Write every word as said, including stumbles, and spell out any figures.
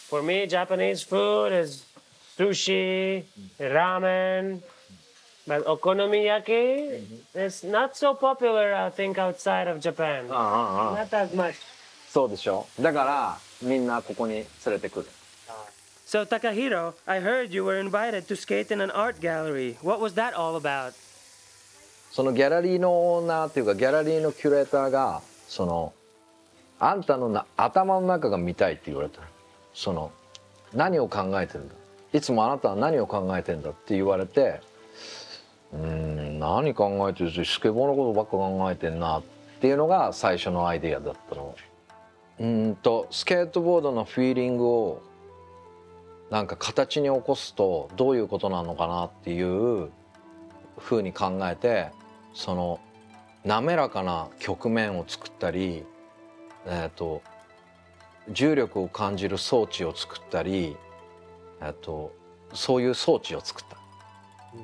For me, Japanese food is sushi, ramen, but okonomiyaki is not so popular, I think, outside of Japan. ああああ Not as much. そうでしょ。だからみんなここに連れてくる。 So, Takahiro, I heard you were invited to skate in an art gallery. What was that all about? そのギャラリーのオーナーっていうかギャラリーのキュレーターがそのあんたのな頭の中が見たいって言われた。その何を考えてるんだ、いつもあなたは何を考えてんだって言われて、うーん何考えてる、スケボーのことばっか考えてんなっていうのが最初のアイデアだったの。うーんとスケートボードのフィーリングをなんか形に起こすとどういうことなのかなっていうふうに考えて、その滑らかな曲面を作ったり、えーと重力を感じる装置を作ったり、えっとそういう装置を作った。